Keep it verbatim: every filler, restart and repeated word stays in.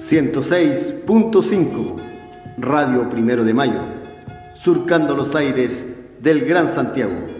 ciento seis punto cinco, Radio Primero de Mayo, surcando los aires del Gran Santiago.